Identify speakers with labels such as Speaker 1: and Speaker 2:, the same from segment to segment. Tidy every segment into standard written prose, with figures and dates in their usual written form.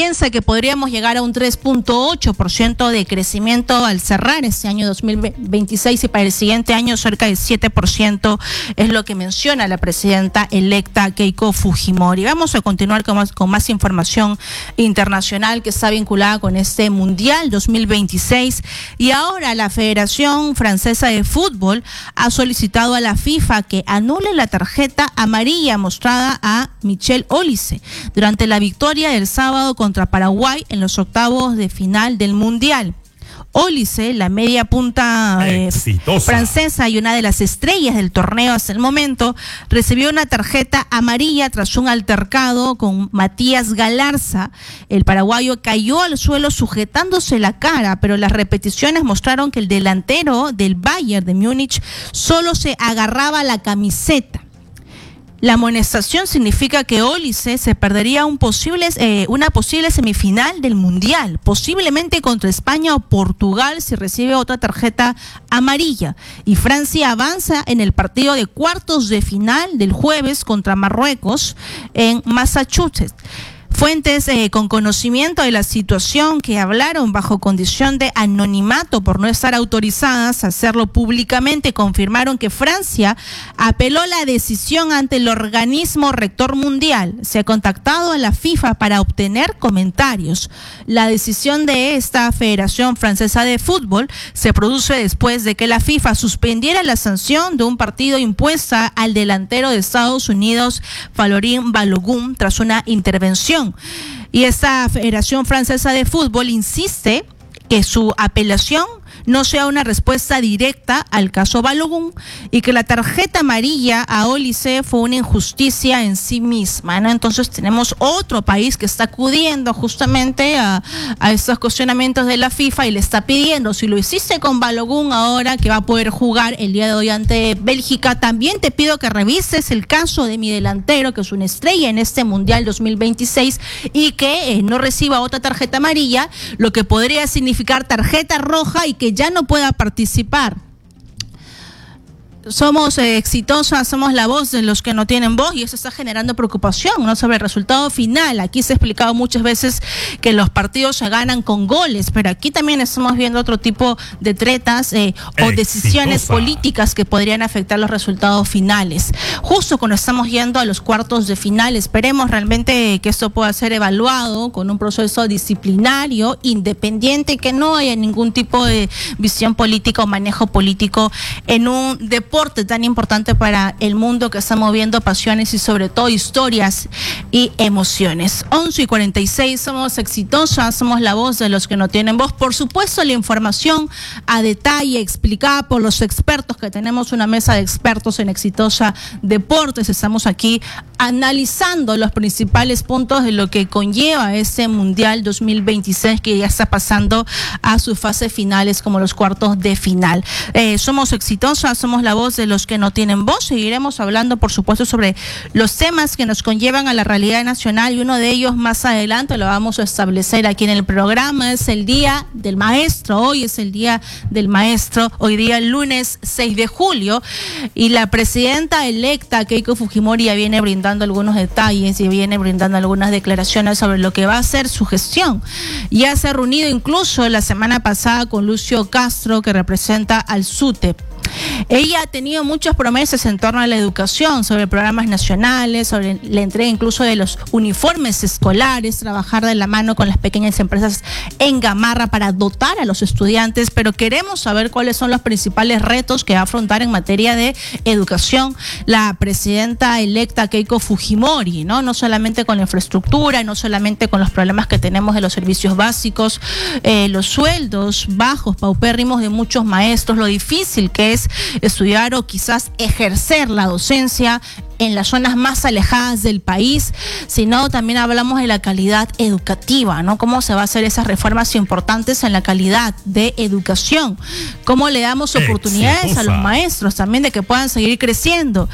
Speaker 1: piensa que podríamos llegar a un 3.8% de crecimiento al cerrar este año 2026 y para el siguiente año cerca del 7% es lo que menciona la presidenta electa Keiko Fujimori. Vamos a continuar con más información internacional que está vinculada con este Mundial 2026 y ahora la Federación Francesa de Fútbol ha solicitado a la FIFA que anule la tarjeta amarilla mostrada a Michel Olise durante la victoria del sábado contra Paraguay en los octavos de final del Mundial. Olise, la media punta francesa y una de las estrellas del torneo hasta el momento, recibió una tarjeta amarilla tras un altercado con Matías Galarza. El paraguayo cayó al suelo sujetándose la cara, pero las repeticiones mostraron que el delantero del Bayern de Múnich solo se agarraba la camiseta. La amonestación significa que Olise se perdería una posible semifinal del Mundial, posiblemente contra España o Portugal si recibe otra tarjeta amarilla. Y Francia avanza en el partido de cuartos de final del jueves contra Marruecos en Massachusetts. Fuentes con conocimiento de la situación que hablaron bajo condición de anonimato por no estar autorizadas a hacerlo públicamente confirmaron que Francia apeló la decisión ante el organismo rector mundial. Se ha contactado a la FIFA para obtener comentarios. La decisión de esta Federación Francesa de Fútbol se produce después de que la FIFA suspendiera la sanción de un partido impuesta al delantero de Estados Unidos, Folarin Balogun, tras una intervención. Y esta Federación Francesa de Fútbol insiste que su apelación no sea una respuesta directa al caso Balogun y que la tarjeta amarilla a Olise fue una injusticia en sí misma, ¿no? Entonces tenemos otro país que está acudiendo justamente a estos cuestionamientos de la FIFA y le está pidiendo, si lo hiciste con Balogun ahora que va a poder jugar el día de hoy ante Bélgica, también te pido que revises el caso de mi delantero, que es una estrella en este Mundial 2026 y que no reciba otra tarjeta amarilla, lo que podría significar tarjeta roja y que ya no pueda participar. Somos exitosas, somos la voz de los que no tienen voz y eso está generando preocupación, ¿no? Sobre el resultado final. Aquí se ha explicado muchas veces que los partidos se ganan con goles, pero aquí también estamos viendo otro tipo de tretas o decisiones políticas que podrían afectar los resultados finales. Justo cuando estamos yendo a los cuartos de final, esperemos realmente que esto pueda ser evaluado con un proceso disciplinario, independiente, que no haya ningún tipo de visión política o manejo político en un deporte tan importante para el mundo que está moviendo pasiones y sobre todo historias y emociones. 11:46, somos exitosas, somos la voz de los que no tienen voz. Por supuesto, la información a detalle explicada por los expertos, que tenemos una mesa de expertos en Exitosa Deportes. Estamos aquí analizando los principales puntos de lo que conlleva este Mundial 2026 que ya está pasando a sus fases finales como los cuartos de final. Somos exitosas, somos la voz de los que no tienen voz. Seguiremos hablando, por supuesto, sobre los temas que nos conllevan a la realidad nacional y uno de ellos más adelante lo vamos a establecer aquí en el programa. Es el Día del Maestro. Hoy es el Día del Maestro. Hoy día, el lunes 6 de julio. Y la presidenta electa, Keiko Fujimori, ya viene brindando algunos detalles y viene brindando algunas declaraciones sobre lo que va a ser su gestión. Ya se ha reunido incluso la semana pasada con Lucio Castro, que representa al SUTEP. Ella ha tenido muchas promesas en torno a la educación, sobre programas nacionales, sobre la entrega incluso de los uniformes escolares, trabajar de la mano con las pequeñas empresas en Gamarra para dotar a los estudiantes, pero queremos saber cuáles son los principales retos que va a afrontar en materia de educación la presidenta electa Keiko Fujimori, ¿no? No solamente con la infraestructura, no solamente con los problemas que tenemos de los servicios básicos, los sueldos bajos, paupérrimos de muchos maestros, lo difícil que es estudiar o quizás ejercer la docencia en las zonas más alejadas del país, sino también hablamos de la calidad educativa, ¿no? Cómo se va a hacer esas reformas importantes en la calidad de educación, cómo le damos oportunidades a los maestros también de que puedan seguir creciendo.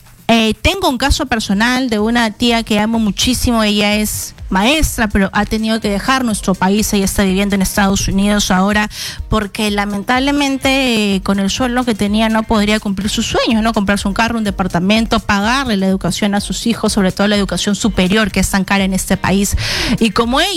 Speaker 1: Tengo un caso personal de una tía que amo muchísimo. Ella es maestra, pero ha tenido que dejar nuestro país. Ella está viviendo en Estados Unidos ahora porque lamentablemente con el sueldo que tenía no podría cumplir sus sueños, ¿no? Comprarse un carro, un departamento, pagarle la educación a sus hijos, sobre todo la educación superior, que es tan cara en este país. Y como ella